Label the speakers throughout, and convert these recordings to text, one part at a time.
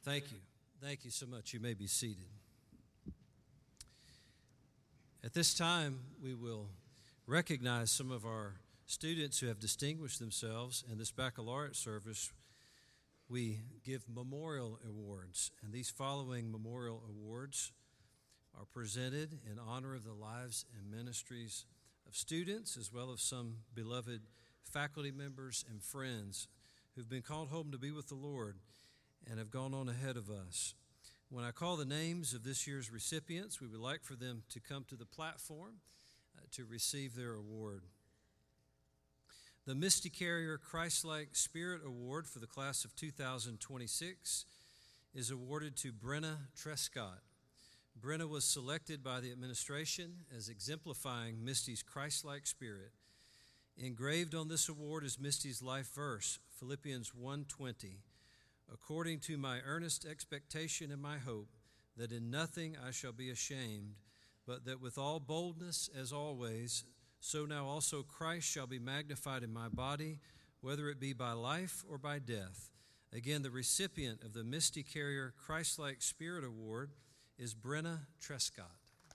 Speaker 1: Thank you. Thank you so much. You may be seated. At this time, we will recognize some of our students who have distinguished themselves in this baccalaureate service. We give memorial awards, and these following memorial awards are presented in honor of the lives and ministries of students, as well as some beloved faculty members and friends who've been called home to be with the Lord and have gone on ahead of us. When I call the names of this year's recipients, we would like for them to come to the platform to receive their award. The Misty Carrier Christ-like Spirit Award for the class of 2026 is awarded to Brenna Trescott. Brenna was selected by the administration as exemplifying Misty's Christ-like spirit. Engraved on this award is Misty's life verse, Philippians 1:20. According to my earnest expectation and my hope, that in nothing I shall be ashamed, but that with all boldness as always, so now also Christ shall be magnified in my body, whether it be by life or by death. Again, the recipient of the Misty Carrier Christ-like Spirit Award is Brenna Trescott.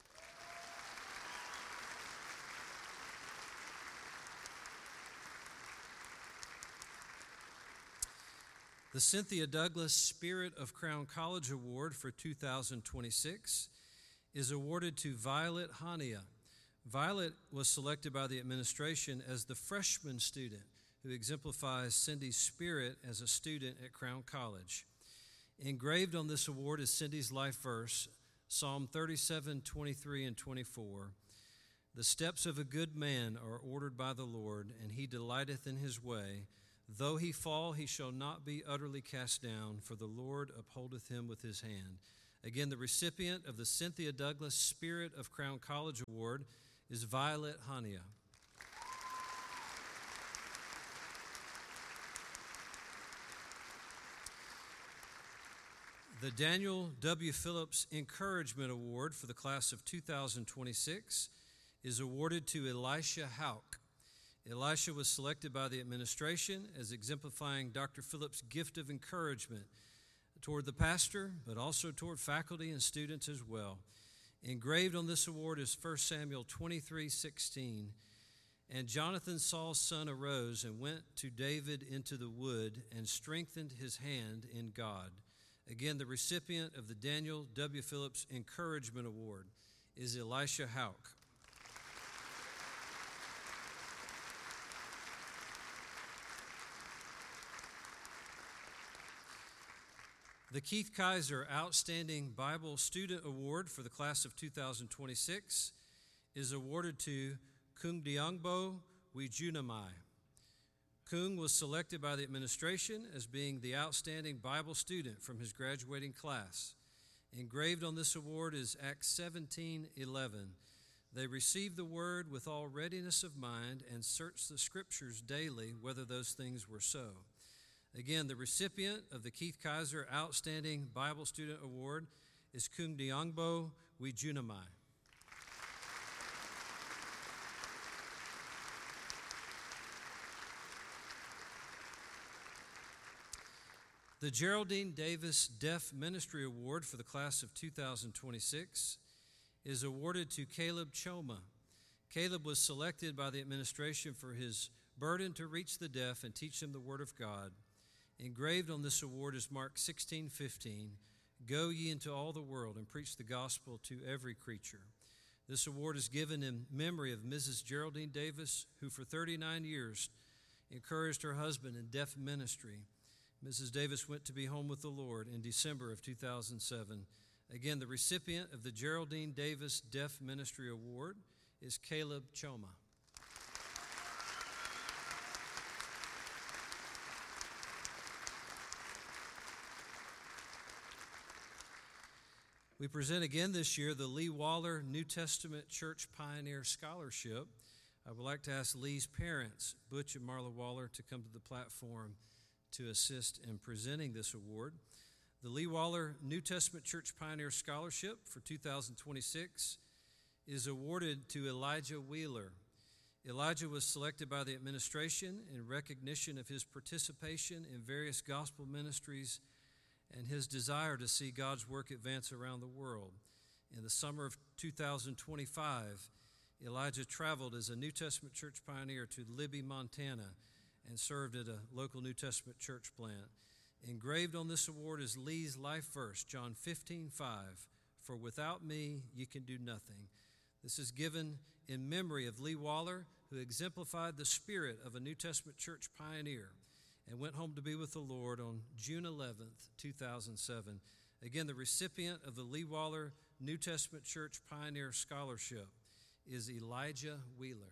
Speaker 1: The Cynthia Douglas Spirit of Crown College Award for 2026 is awarded to Violet Hania. Violet was selected by the administration as the freshman student who exemplifies Cindy's spirit as a student at Crown College. Engraved on this award is Cindy's life verse, Psalm 37:23 and 24. The steps of a good man are ordered by the Lord, and he delighteth in his way. Though he fall, he shall not be utterly cast down, for the Lord upholdeth him with his hand. Again, the recipient of the Cynthia Douglas Spirit of Crown College Award is Violet Hania. The Daniel W. Phillips Encouragement Award for the class of 2026 is awarded to Elisha Hauk. Elisha was selected by the administration as exemplifying Dr. Phillips' gift of encouragement toward the pastor, but also toward faculty and students as well. Engraved on this award is 1 Samuel 23:16. And Jonathan, Saul's son, arose and went to David into the wood and strengthened his hand in God. Again, the recipient of the Daniel W. Phillips Encouragement Award is Elisha Hauk. The Keith Kaiser Outstanding Bible Student Award for the class of 2026 is awarded to Kungdiangbo Wijunamai. Kung was selected by the administration as being the outstanding Bible student from his graduating class. Engraved on this award is Acts 17:11. They received the word with all readiness of mind and searched the scriptures daily whether those things were so. Again, the recipient of the Keith Kaiser Outstanding Bible Student Award is Kungdiangbo Wijunamai. The Geraldine Davis Deaf Ministry Award for the class of 2026 is awarded to Caleb Choma. Caleb was selected by the administration for his burden to reach the deaf and teach them the Word of God. Engraved on this award is Mark 16:15. Go ye into all the world and preach the gospel to every creature. This award is given in memory of Mrs. Geraldine Davis, who for 39 years encouraged her husband in deaf ministry. Mrs. Davis went to be home with the Lord in December of 2007. Again, the recipient of the Geraldine Davis Deaf Ministry Award is Caleb Choma. We present again this year the Lee Waller New Testament Church Pioneer Scholarship. I would like to ask Lee's parents, Butch and Marla Waller, to come to the platform to assist in presenting this award. The Lee Waller New Testament Church Pioneer Scholarship for 2026 is awarded to Elijah Wheeler. Elijah was selected by the administration in recognition of his participation in various gospel ministries and his desire to see God's work advance around the world. In the summer of 2025, Elijah traveled as a New Testament church pioneer to Libby, Montana, and served at a local New Testament church plant. Engraved on this award is Lee's life verse, John 15:5, "For without me you can do nothing." This is given in memory of Lee Waller, who exemplified the spirit of a New Testament church pioneer and went home to be with the Lord on June 11th, 2007. Again, the recipient of the Lee Waller New Testament Church Pioneer Scholarship is Elijah Wheeler.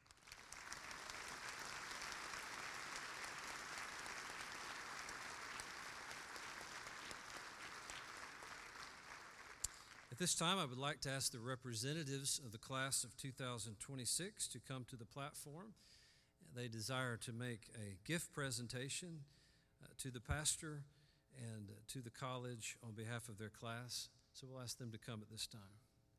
Speaker 1: At this time, I would like to ask the representatives of the class of 2026 to come to the platform. They desire to make a gift presentation to the pastor and to the college on behalf of their class. So we'll ask them to come at this time.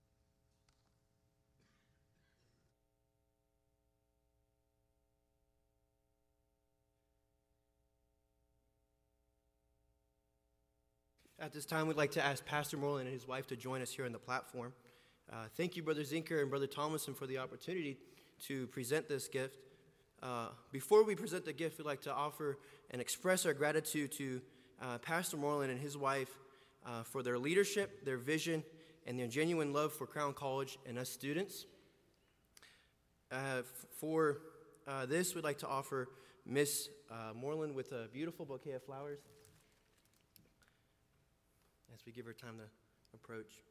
Speaker 2: At this time, we'd like to ask Pastor Moreland and his wife to join us here on the platform. Thank you, Brother Zinker and Brother Thomason, for the opportunity to present this gift. Before we present the gift, we'd like to offer and express our gratitude to Pastor Moreland and his wife for their leadership, their vision, and their genuine love for Crown College and us students. For this, we'd like to offer Miss Moreland with a beautiful bouquet of flowers as we give her time to approach.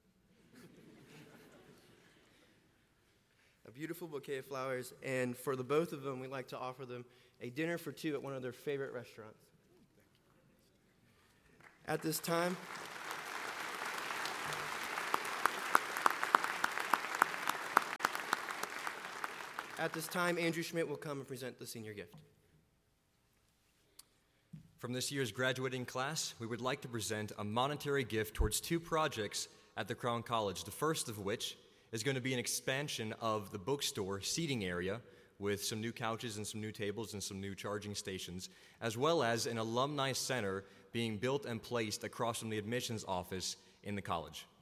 Speaker 2: A beautiful bouquet of flowers, and for the both of them, we'd like to offer them a dinner for two at one of their favorite restaurants. At this time, Andrew Schmidt will come and present the senior gift.
Speaker 3: From this year's graduating class, we would like to present a monetary gift towards two projects at the Crown College, the first of which is going to be an expansion of the bookstore seating area with some new couches and some new tables and some new charging stations, as well as an alumni center being built and placed across from the admissions office in the college.